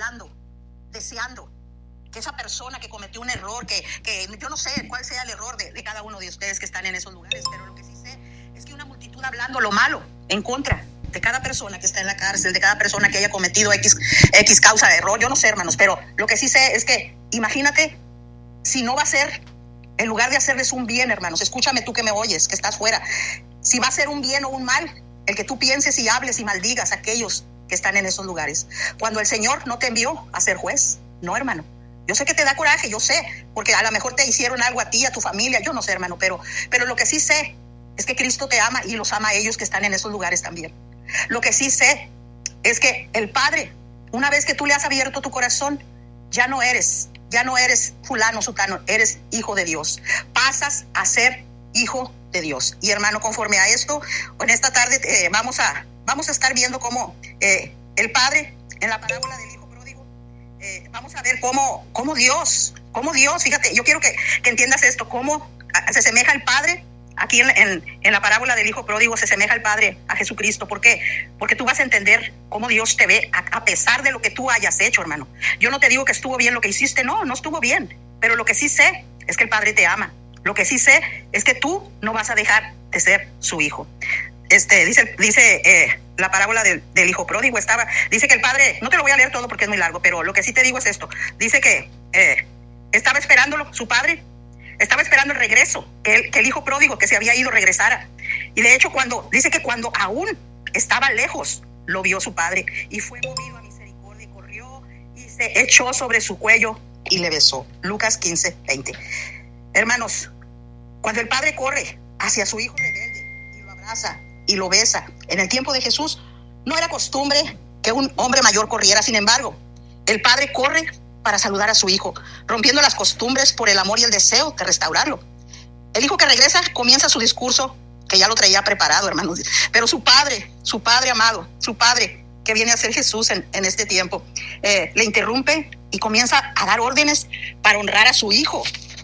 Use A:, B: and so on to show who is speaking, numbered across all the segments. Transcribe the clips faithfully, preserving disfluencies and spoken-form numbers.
A: anhelando, deseando que esa persona que cometió un error, que, que yo no sé cuál sea el error de, de cada uno de ustedes que están en esos lugares, pero lo que sí sé es que una multitud hablando lo malo en contra de cada persona que está en la cárcel, de cada persona que haya cometido X, X causa de error, yo no sé, hermanos, pero lo que sí sé es que imagínate si no va a ser, en lugar de hacerles un bien, hermanos, escúchame tú que me oyes, que estás fuera, si va a ser un bien o un mal, el que tú pienses y hables y maldigas a aquellos que están en esos lugares, cuando el Señor no te envió a ser juez, no, hermano. Yo sé que te da coraje, yo sé, porque a lo mejor te hicieron algo a ti, a tu familia, yo no sé, hermano, pero, pero lo que sí sé es que Cristo te ama y los ama a ellos que están en esos lugares también. Lo que sí sé es que el Padre, una vez que tú le has abierto tu corazón, ya no eres, ya no eres fulano, sutano, eres hijo de Dios. Pasas a ser hijo de Dios. Y hermano, conforme a esto, en esta tarde eh, vamos, a, vamos a estar viendo cómo eh, el Padre, en la parábola del Hijo Pródigo, eh, vamos a ver cómo, cómo Dios, cómo Dios, fíjate, yo quiero que, que entiendas esto, cómo se asemeja el Padre. Aquí en, en, en la parábola del Hijo Pródigo se asemeja el Padre a Jesucristo. ¿Por qué? Porque tú vas a entender cómo Dios te ve a, a pesar de lo que tú hayas hecho, hermano. Yo no te digo que estuvo bien lo que hiciste, no, no estuvo bien. Pero lo que sí sé es que el Padre te ama. Lo que sí sé es que tú no vas a dejar de ser su hijo. Este, dice dice eh, la parábola del, del Hijo Pródigo, estaba, dice que el Padre, no te lo voy a leer todo porque es muy largo, pero lo que sí te digo es esto. Dice que eh, estaba esperándolo, su Padre, estaba esperando el regreso, que el, que el Hijo Pródigo que se había ido regresara. Y de hecho, cuando dice que cuando aún estaba lejos, lo vio su Padre y fue movido a misericordia y corrió y se echó sobre su cuello y le besó. Lucas quince, veinte. Hermanos, cuando el Padre corre hacia su hijo rebelde y lo abraza y lo besa, en el tiempo de Jesús no era costumbre que un hombre mayor corriera. Sin embargo, el Padre corre para saludar a su hijo, rompiendo las costumbres por el amor y el deseo de restaurarlo. El hijo que regresa comienza su discurso, que ya lo traía preparado, hermanos, pero su padre, su padre amado, su padre que viene a ser Jesús en, en este tiempo, eh, le interrumpe y comienza a dar órdenes para honrar a su hijo.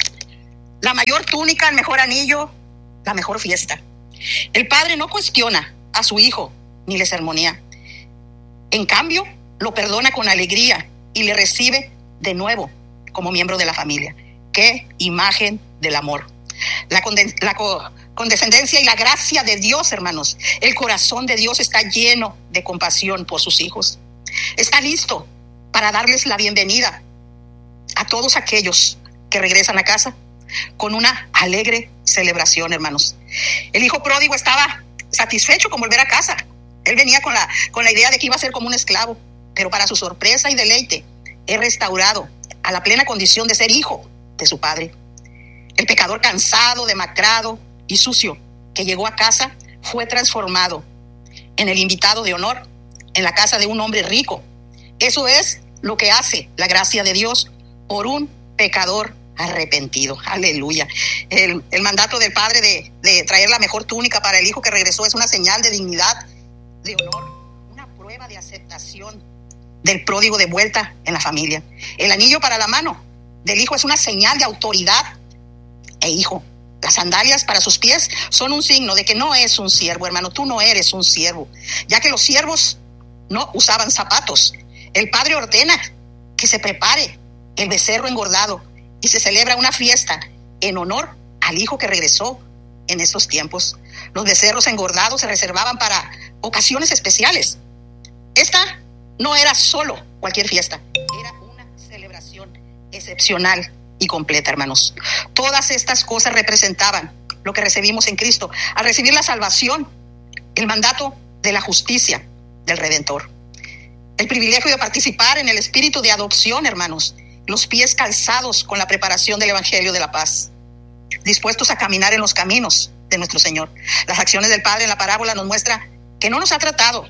A: La mayor túnica, el mejor anillo, la mejor fiesta. El padre no cuestiona a su hijo ni le sermonea. En cambio, lo perdona con alegría y le recibe de nuevo como miembro de la familia. ¡Qué imagen del amor! La, conde- la co- condescendencia y la gracia de Dios, hermanos. El corazón de Dios está lleno de compasión por sus hijos. Está listo para darles la bienvenida a todos aquellos que regresan a casa con una alegre celebración, hermanos. El hijo pródigo estaba satisfecho con volver a casa. Él venía con la, con la idea de que iba a ser como un esclavo, pero para su sorpresa y deleite, es restaurado a la plena condición de ser hijo de su padre. El pecador cansado, demacrado y sucio que llegó a casa fue transformado en el invitado de honor en la casa de un hombre rico. Eso es lo que hace la gracia de Dios por un pecador arrepentido. Aleluya. El, el mandato del padre de, de traer la mejor túnica para el hijo que regresó es una señal de dignidad, de honor, una prueba de aceptación del pródigo de vuelta en la familia. El anillo para la mano del hijo es una señal de autoridad e hijo. Las sandalias para sus pies son un signo de que no es un siervo, hermano. Tú no eres un siervo, ya que los siervos no usaban zapatos. El padre ordena que se prepare el becerro engordado y se celebra una fiesta en honor al hijo que regresó en esos tiempos. Los becerros engordados se reservaban para ocasiones especiales. Esta no era solo cualquier fiesta, era una celebración excepcional y completa, hermanos. Todas estas cosas representaban lo que recibimos en Cristo al recibir la salvación, el mandato de la justicia del Redentor, el privilegio de participar en el espíritu de adopción, hermanos, los pies calzados con la preparación del Evangelio de la paz, dispuestos a caminar en los caminos de nuestro Señor. Las acciones del Padre en la parábola nos muestra que no nos ha tratado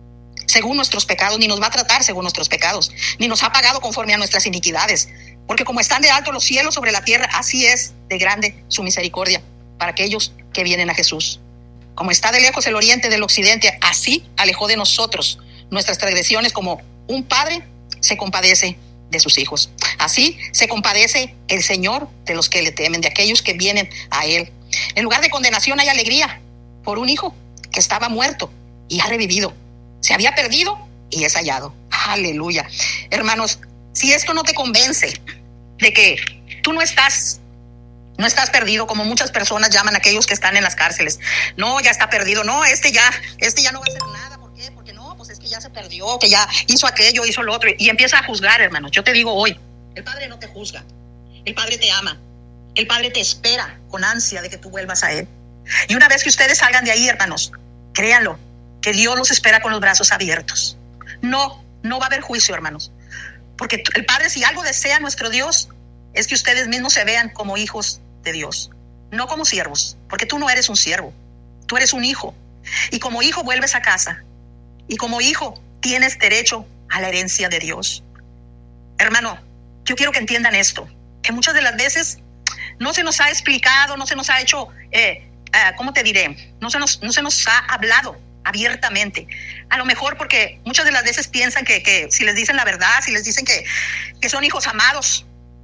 A: según nuestros pecados, ni nos va a tratar según nuestros pecados, ni nos ha pagado conforme a nuestras iniquidades, porque como están de alto los cielos sobre la tierra, así es de grande su misericordia para aquellos que vienen a Jesús. Como está de lejos el oriente del occidente, así alejó de nosotros nuestras transgresiones, como un padre se compadece de sus hijos. Así se compadece el Señor de los que le temen, de aquellos que vienen a Él. En lugar de condenación hay alegría por un hijo que estaba muerto y ha revivido. Se había perdido y es hallado. Aleluya. Hermanos, si esto no te convence de que tú no estás, no estás perdido, como muchas personas llaman a aquellos que están en las cárceles. No, ya está perdido. No, este ya, este ya no va a hacer nada. ¿Por qué? Porque no, pues es que ya se perdió, que ya hizo aquello, hizo lo otro. Y empieza a juzgar, hermanos. Yo te digo hoy, el Padre no te juzga. El Padre te ama. El Padre te espera con ansia de que tú vuelvas a Él. Y una vez que ustedes salgan de ahí, hermanos, créanlo, que Dios los espera con los brazos abiertos. No, no va a haber juicio, hermanos. Porque el Padre, si algo desea nuestro Dios, es que ustedes mismos se vean como hijos de Dios, no como siervos, porque tú no eres un siervo, tú eres un hijo. Y como hijo vuelves a casa. Y como hijo tienes derecho a la herencia de Dios. Hermano, yo quiero que entiendan esto, que muchas de las veces no se nos ha explicado, no se nos ha hecho, eh, uh, ¿cómo te diré? No se nos, no se nos ha hablado abiertamente. A lo mejor porque muchas de las veces piensan que, que si les dicen la verdad, si les dicen que, que son hijos amados,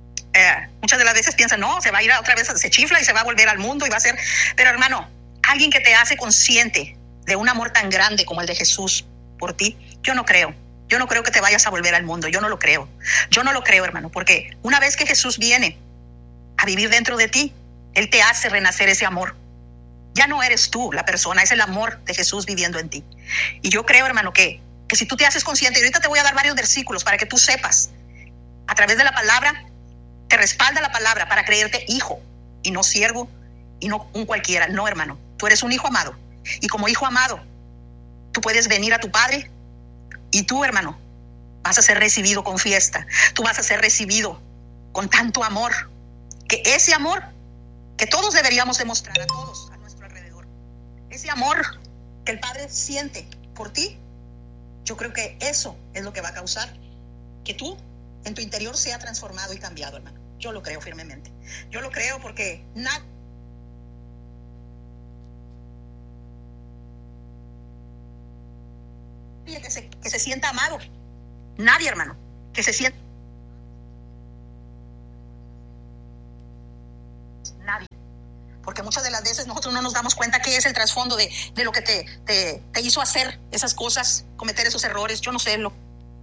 A: eh, muchas de las veces piensan, no, se va a ir a otra vez, se chifla y se va a volver al mundo y va a ser... Pero hermano, alguien que te hace consciente de un amor tan grande como el de Jesús por ti, yo no creo. Yo no creo que te vayas a volver al mundo, yo no lo creo. Yo no lo creo, hermano, porque una vez que Jesús viene a vivir dentro de ti, Él te hace renacer ese amor. Ya no eres tú la persona, es el amor de Jesús viviendo en ti. Y yo creo, hermano, que, que si tú te haces consciente, y ahorita te voy a dar varios versículos para que tú sepas, a través de la palabra, te respalda la palabra para creerte hijo y no siervo y no un cualquiera. No, hermano, tú eres un hijo amado. Y como hijo amado, tú puedes venir a tu Padre y tú, hermano, vas a ser recibido con fiesta. Tú vas a ser recibido con tanto amor, que ese amor que todos deberíamos demostrar a todos a nuestro alrededor, ese amor que el Padre siente por ti, yo creo que eso es lo que va a causar que tú en tu interior sea transformado y cambiado, hermano. Yo lo creo firmemente. Yo lo creo porque nadie que se, que se sienta amado, nadie, hermano, que se sienta nadie. Porque muchas de las veces nosotros no nos damos cuenta qué es el trasfondo de, de lo que te, te, te hizo hacer esas cosas, cometer esos errores. Yo no sé lo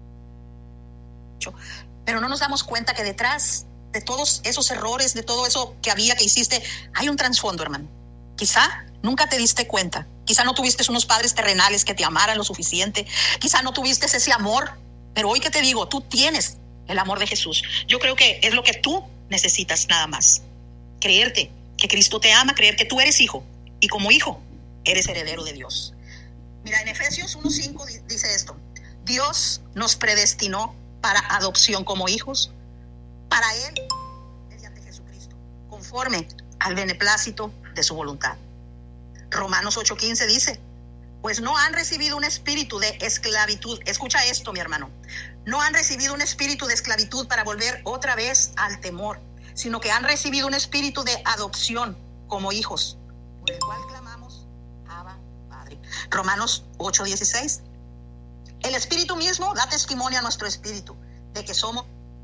A: pero no nos damos cuenta que detrás de todos esos errores, de todo eso que había, que hiciste, hay un trasfondo, hermano. Quizá nunca te diste cuenta, quizá no tuviste unos padres terrenales que te amaran lo suficiente, quizá no tuviste ese amor, pero hoy que te digo, tú tienes el amor de Jesús. Yo creo que es lo que tú necesitas nada más, creerte que Cristo te ama, creer que tú eres hijo, y como hijo eres heredero de Dios. Mira, en Efesios uno cinco dice esto: Dios nos predestinó para adopción como hijos, para Él, mediante Jesucristo, conforme al beneplácito de su voluntad. Romanos ocho quince dice: pues no han recibido un espíritu de esclavitud. Escucha esto, mi hermano. No han recibido un espíritu de esclavitud para volver otra vez al temor, sino que han recibido un espíritu de adopción como hijos, por el cual clamamos, Abba, Padre. Romanos ocho dieciséis. El Espíritu mismo da testimonio a nuestro espíritu de que somos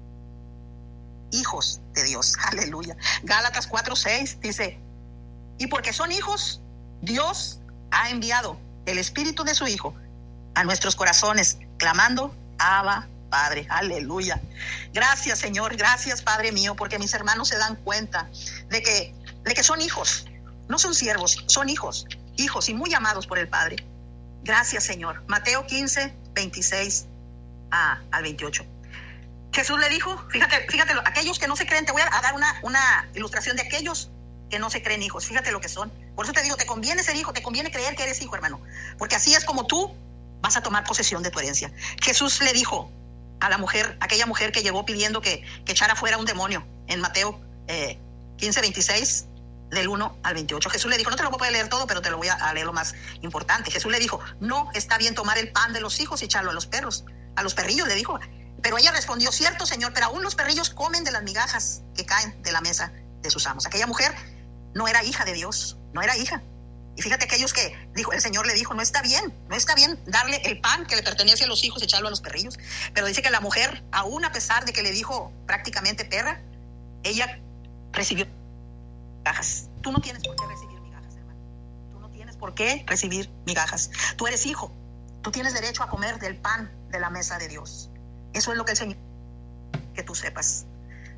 A: hijos de Dios. Aleluya. Gálatas cuatro seis dice: y porque son hijos, Dios ha enviado el Espíritu de su Hijo a nuestros corazones, clamando, Abba, Padre. Aleluya. Gracias, Señor. Gracias, Padre mío, porque mis hermanos se dan cuenta de que, de que son hijos. No son siervos, son hijos. Hijos y muy amados por el Padre. Gracias, Señor. Mateo quince, veintiséis a, al veintiocho. Jesús le dijo, fíjate, fíjate, aquellos que no se creen, te voy a dar una, una ilustración de aquellos que no se creen hijos. Fíjate lo que son. Por eso te digo, te conviene ser hijo, te conviene creer que eres hijo, hermano. Porque así es como tú vas a tomar posesión de tu herencia. Jesús le dijo a la mujer, aquella mujer que llegó pidiendo que, que echara fuera un demonio, en Mateo eh, quince, veintiséis, del uno al veintiocho. Jesús le dijo, no te lo voy a leer todo, pero te lo voy a leer lo más importante. Jesús le dijo, no está bien tomar el pan de los hijos y echarlo a los perros, a los perrillos, le dijo. Pero ella respondió, cierto, Señor, pero aún los perrillos comen de las migajas que caen de la mesa de sus amos. Aquella mujer no era hija de Dios, no era hija. Y fíjate aquellos que dijo, el Señor le dijo, no está bien, no está bien darle el pan que le pertenece a los hijos y echarlo a los perrillos. Pero dice que la mujer, aún a pesar de que le dijo prácticamente perra, ella recibió migajas. Tú no tienes por qué recibir migajas, hermano. Tú no tienes por qué recibir migajas. Tú eres hijo. Tú tienes derecho a comer del pan de la mesa de Dios. Eso es lo que el Señor que tú sepas.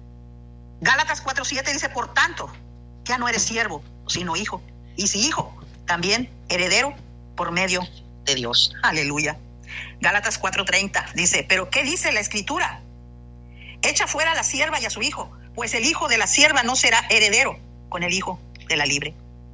A: Gálatas cuatro siete dice, por tanto, ya no eres siervo, sino hijo. Y si hijo, también heredero por medio de Dios. Aleluya. Gálatas cuatro treinta dice, pero ¿qué dice la Escritura? Echa fuera a la sierva y a su hijo, pues el hijo de la sierva no será heredero con el hijo de la libre.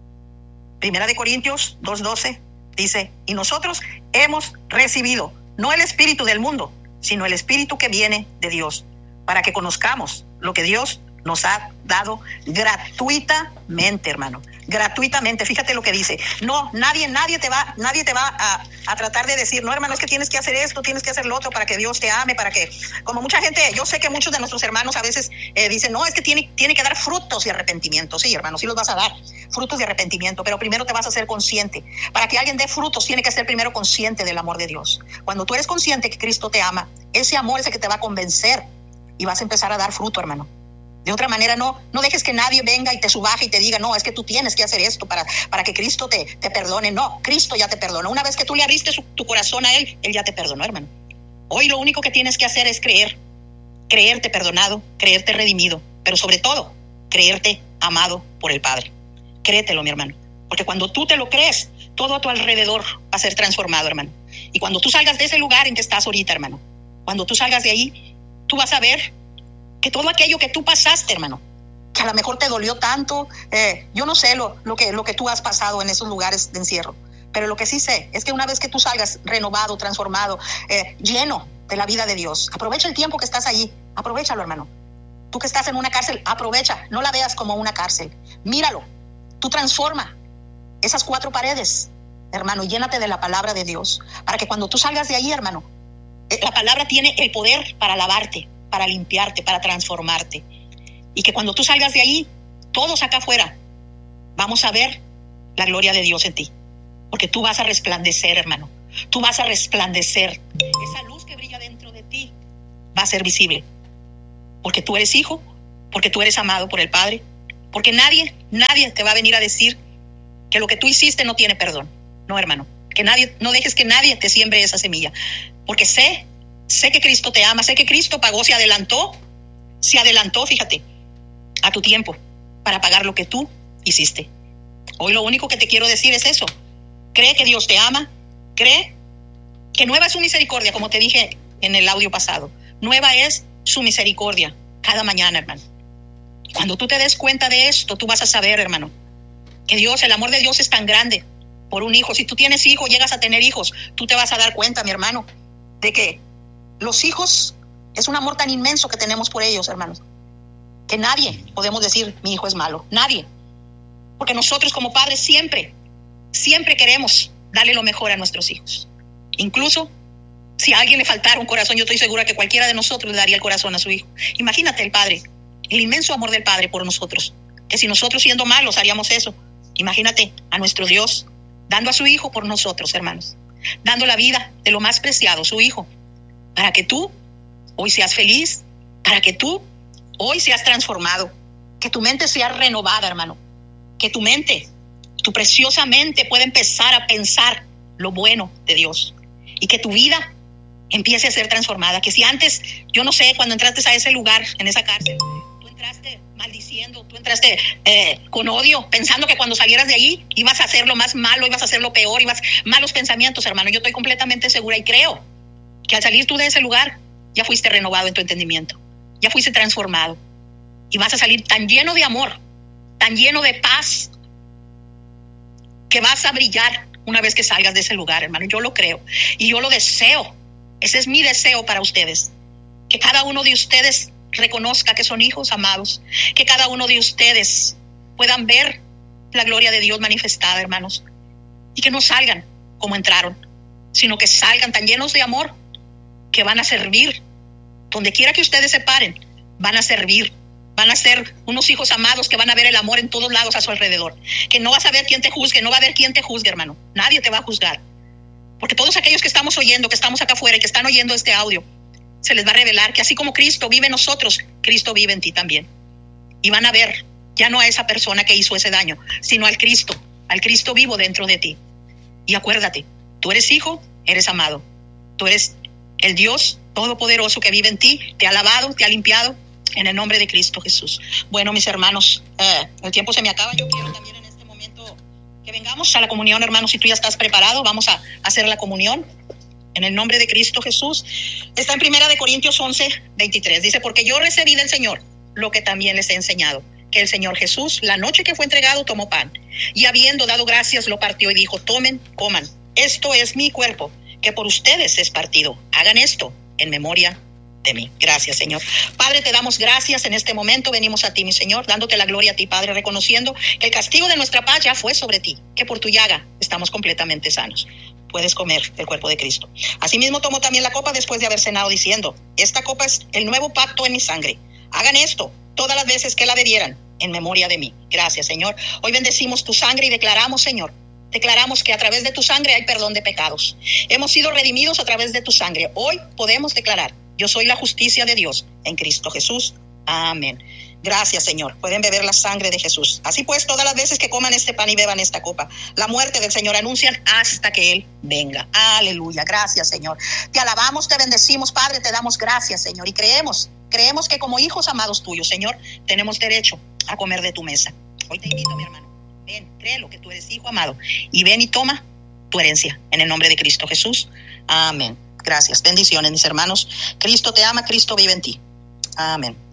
A: Primera de Corintios dos doce dice, y nosotros hemos recibido no el espíritu del mundo, sino el espíritu que viene de Dios, para que conozcamos lo que Dios nos ha dado gratuitamente, hermano. Gratuitamente, fíjate lo que dice. No, nadie, nadie te va, nadie te va a, a tratar de decir, no, hermano, es que tienes que hacer esto, tienes que hacer lo otro para que Dios te ame, para que, como mucha gente, yo sé que muchos de nuestros hermanos a veces eh, dicen, no, es que tiene, tiene que dar frutos de arrepentimiento. Sí, hermano, sí los vas a dar, frutos de arrepentimiento, pero primero te vas a hacer consciente. Para que alguien dé frutos, tiene que ser primero consciente del amor de Dios. Cuando tú eres consciente que Cristo te ama, ese amor es el que te va a convencer y vas a empezar a dar fruto, hermano. De otra manera, no, no dejes que nadie venga y te subaje y te diga, no, es que tú tienes que hacer esto para, para que Cristo te, te perdone. No, Cristo ya te perdonó. Una vez que tú le abriste su, tu corazón a Él, Él ya te perdonó, hermano. Hoy lo único que tienes que hacer es creer, creerte perdonado, creerte redimido, pero sobre todo, creerte amado por el Padre. Créetelo, mi hermano, porque cuando tú te lo crees, todo a tu alrededor va a ser transformado, hermano. Y cuando tú salgas de ese lugar en que estás ahorita, hermano, cuando tú salgas de ahí, tú vas a ver que todo aquello que tú pasaste, hermano, que a lo mejor te dolió tanto, eh, yo no sé lo, lo, que, lo que tú has pasado en esos lugares de encierro, pero lo que sí sé es que una vez que tú salgas renovado, transformado, eh, lleno de la vida de Dios, aprovecha el tiempo que estás allí, aprovechalo, hermano. Tú que estás en una cárcel, aprovecha, no la veas como una cárcel, míralo, tú transforma esas cuatro paredes, hermano, y llénate de la palabra de Dios, para que cuando tú salgas de ahí, hermano, eh, la palabra tiene el poder para lavarte, para limpiarte, para transformarte. Y que cuando tú salgas de ahí, todos acá afuera, vamos a ver la gloria de Dios en ti. Porque tú vas a resplandecer, hermano. Tú vas a resplandecer. Esa luz que brilla dentro de ti va a ser visible. Porque tú eres hijo, porque tú eres amado por el Padre. Porque nadie, nadie te va a venir a decir que lo que tú hiciste no tiene perdón. No, hermano. Que nadie, no dejes que nadie te siembre esa semilla. Porque sé Sé que Cristo te ama, sé que Cristo pagó, se adelantó, se adelantó, fíjate, a tu tiempo para pagar lo que tú hiciste. Hoy lo único que te quiero decir es eso. Cree que Dios te ama, cree que nueva es su misericordia, como te dije en el audio pasado. Nueva es su misericordia cada mañana, hermano. Cuando tú te des cuenta de esto, tú vas a saber, hermano, que Dios, el amor de Dios es tan grande por un hijo. Si tú tienes hijos, llegas a tener hijos, tú te vas a dar cuenta, mi hermano, de que los hijos es un amor tan inmenso que tenemos por ellos, hermanos, que nadie podemos decir mi hijo es malo, nadie, porque nosotros como padres siempre, siempre queremos darle lo mejor a nuestros hijos. Incluso si a alguien le faltara un corazón, yo estoy segura que cualquiera de nosotros le daría el corazón a su hijo. Imagínate el padre, el inmenso amor del Padre por nosotros, que si nosotros siendo malos haríamos eso, imagínate a nuestro Dios dando a su hijo por nosotros, hermanos, dando la vida de lo más preciado, su hijo, para que tú hoy seas feliz, para que tú hoy seas transformado, que tu mente sea renovada, hermano, que tu mente, tu preciosa mente pueda empezar a pensar lo bueno de Dios y que tu vida empiece a ser transformada. Que si antes, yo no sé, cuando entraste a ese lugar, en esa cárcel, tú entraste maldiciendo, tú entraste eh, con odio, pensando que cuando salieras de allí ibas a hacer lo más malo, ibas a hacer lo peor, ibas malos pensamientos, hermano. Yo estoy completamente segura y creo que al salir tú de ese lugar, ya fuiste renovado en tu entendimiento, ya fuiste transformado y vas a salir tan lleno de amor, tan lleno de paz, que vas a brillar una vez que salgas de ese lugar, hermano. Yo lo creo y yo lo deseo. Ese es mi deseo para ustedes, que cada uno de ustedes reconozca que son hijos amados, que cada uno de ustedes puedan ver la gloria de Dios manifestada, hermanos, y que no salgan como entraron, sino que salgan tan llenos de amor que van a servir. Donde quiera que ustedes se paren, van a servir. Van a ser unos hijos amados que van a ver el amor en todos lados a su alrededor. Que no vas a ver quién te juzgue, no va a haber quien te juzgue, hermano. Nadie te va a juzgar. Porque todos aquellos que estamos oyendo, que estamos acá afuera y que están oyendo este audio, se les va a revelar que así como Cristo vive en nosotros, Cristo vive en ti también. Y van a ver ya no a esa persona que hizo ese daño, sino al Cristo, al Cristo vivo dentro de ti. Y acuérdate, tú eres hijo, eres amado. Tú eres el Dios Todopoderoso que vive en ti, te ha lavado, te ha limpiado, en el nombre de Cristo Jesús. Bueno, mis hermanos, eh, el tiempo se me acaba. Yo quiero también en este momento que vengamos a la comunión, hermanos. Si tú ya estás preparado, vamos a hacer la comunión en el nombre de Cristo Jesús. Está en Primera de Corintios once, veintitrés. Dice, porque yo recibí del Señor lo que también les he enseñado, que el Señor Jesús, la noche que fue entregado, tomó pan, y habiendo dado gracias, lo partió y dijo, tomen, coman, esto es mi cuerpo, que por ustedes es partido. Hagan esto en memoria de mí. Gracias, Señor. Padre, te damos gracias en este momento. Venimos a ti, mi Señor, dándote la gloria a ti, Padre, reconociendo que el castigo de nuestra paz ya fue sobre ti, que por tu llaga estamos completamente sanos. Puedes comer el cuerpo de Cristo. Asimismo, tomó también la copa después de haber cenado, diciendo, esta copa es el nuevo pacto en mi sangre. Hagan esto todas las veces que la bebieran en memoria de mí. Gracias, Señor. Hoy bendecimos tu sangre y declaramos, Señor, declaramos que a través de tu sangre hay perdón de pecados. Hemos sido redimidos a través de tu sangre. Hoy podemos declarar, yo soy la justicia de Dios en Cristo Jesús. Amén. Gracias, Señor. Pueden beber la sangre de Jesús. Así pues, todas las veces que coman este pan y beban esta copa, la muerte del Señor anuncian hasta que Él venga. Aleluya. Gracias, Señor. Te alabamos, te bendecimos, Padre. Te damos gracias, Señor. Y creemos, creemos que como hijos amados tuyos, Señor, tenemos derecho a comer de tu mesa. Hoy te invito, mi hermano. Ven, créelo que tú eres hijo amado. Y ven y toma tu herencia en el nombre de Cristo Jesús. Amén. Gracias. Bendiciones, mis hermanos. Cristo te ama, Cristo vive en ti. Amén.